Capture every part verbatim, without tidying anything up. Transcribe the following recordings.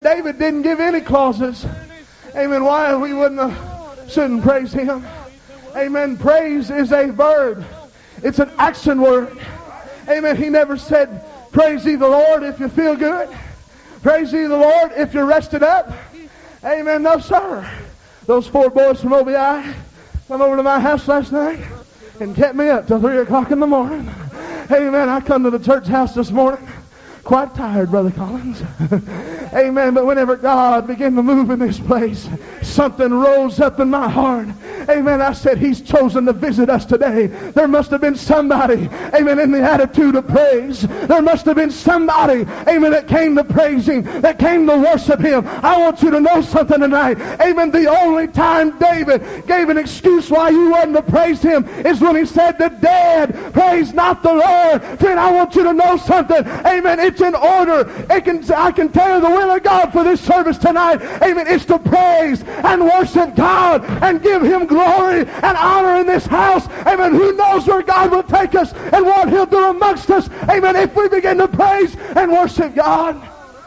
David didn't give any clauses. Amen. Why we wouldn't uh, shouldn't praise him. Amen. Praise is a verb. It's an action word. Amen. He never said, praise ye the Lord if you feel good. Praise ye the Lord if you're rested up. Amen. No, sir. Those four boys from O B I come over to my house last night and kept me up till three o'clock in the morning. Amen. I come to the church house this morning quite tired, Brother Collins. Amen. But whenever God began to move in this place, something rose up in my heart. Amen. I said, He's chosen to visit us today. There must have been somebody, amen, in the attitude of praise. There must have been somebody, amen, that came to praise Him, that came to worship Him. I want you to know something tonight. Amen. The only time David gave an excuse why you wasn't to praise Him is when he said, the dead praise not the Lord. Friend, I want you to know something. Amen. It's in order. It can, I can tell you the will of God for this service tonight. Amen. It's to praise and worship God and give Him glory and honor in this house. Amen. Who knows where God will take us and what He'll do amongst us. Amen. If we begin to praise and worship God.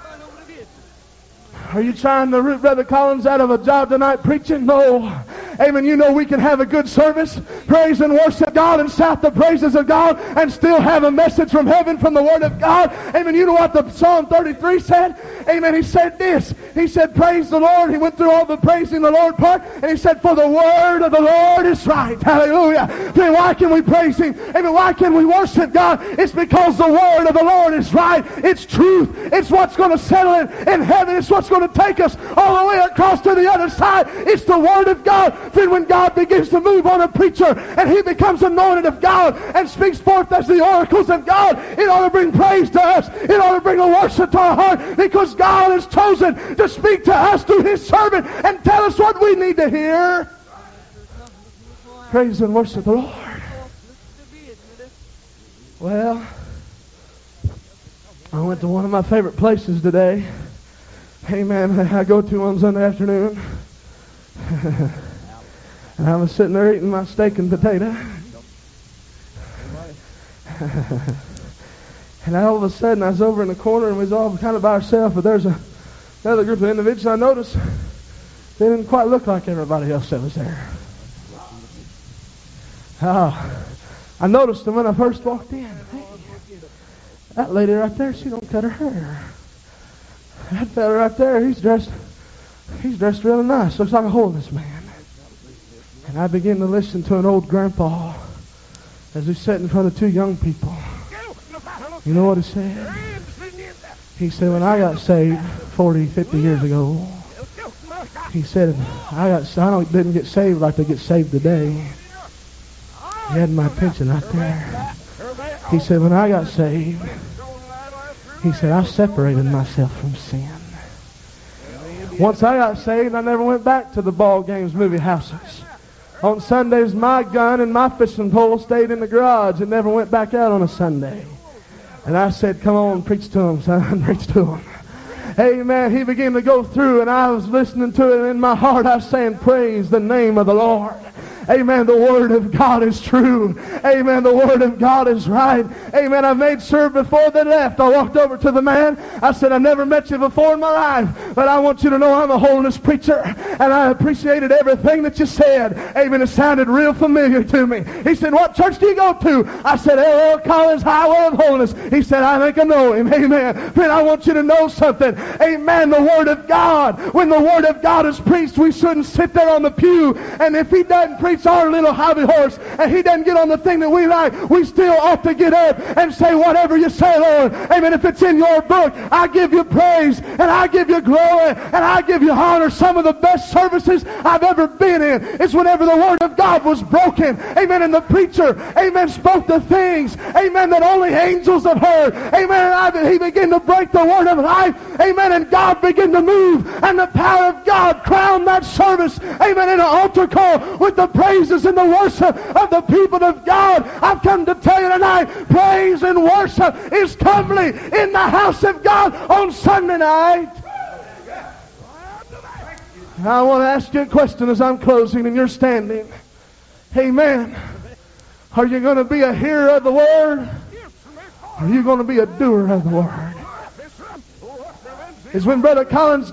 Are you trying to root Brother Collins out of a job tonight preaching? No. Amen. You know we can have a good service, praise and worship God and shout the praises of God and still have a message from heaven from the Word of God. Amen. You know what the Psalm thirty-three said? Amen. He said this. He said, praise the Lord. He went through all the praising the Lord part and he said, for the Word of the Lord is right. Hallelujah. Then why can we praise Him? Amen. Why can we worship God? It's because the Word of the Lord is right. It's truth. It's what's going to settle it in heaven. It's what's going to take us all the way across to the other side. It's the Word of God. Then when God begins to move on a preacher and he becomes anointed of God and speaks forth as the oracles of God, it ought to bring praise to us. It ought to bring a worship to our heart because God has chosen to speak to us through His servant and tell us what we need to hear. Praise and worship the Lord. Well, I went to one of my favorite places today. Amen. I go to on Sunday afternoon. And I was sitting there eating my steak and potato. And all of a sudden I was over in the corner and we was all kind of by ourselves, but there's a, another group of individuals I noticed. They didn't quite look like everybody else that was there. Oh, I noticed them when I first walked in. Hey, that lady right there, she don't cut her hair. That fella right there, he's dressed, he's dressed really nice. Looks like a holiness man. And I began to listen to an old grandpa as he sat in front of two young people. You know what he said? He said, when I got saved forty, fifty years ago, he said, I got, I don't, didn't get saved like they get saved today. He had my attention right there. He said, when I got saved, he said, I separated myself from sin. Once I got saved, I never went back to the ball games, movie houses. On Sundays, my gun and my fishing pole stayed in the garage and never went back out on a Sunday. And I said, come on, preach to them, son, preach to them. Amen. He began to go through and I was listening to it and in my heart I was saying, praise the name of the Lord. Amen. The Word of God is true. Amen. The Word of God is right. Amen. I made sure before they left, I walked over to the man. I said, I've never met you before in my life, but I want you to know I'm a holiness preacher, and I appreciated everything that you said. Amen. It sounded real familiar to me. He said, what church do you go to? I said, L L Collins Highway of Holiness. He said, I think I know him. Amen. Friend, I want you to know something. Amen. The Word of God. When the Word of God is preached, we shouldn't sit there on the pew, and if He doesn't preach our little hobby horse and He doesn't get on the thing that we like, we still ought to get up and say, whatever you say, Lord. Amen. If it's in your book, I give you praise and I give you glory and I give you honor. Some of the best services I've ever been in is whenever the Word of God was broken. Amen. And the preacher, amen, spoke the things, amen, that only angels have heard. Amen. And I, he began to break the word of life. Amen. And God began to move and the power of God crowned that service. Amen. In an altar call with the praises and the worship of the people of God. I've come to tell you tonight, praise and worship is comely in the house of God on Sunday night. I want to ask you a question as I'm closing and you're standing. Amen. Are you going to be a hearer of the Word? Or are you going to be a doer of the Word? It's when Brother Collins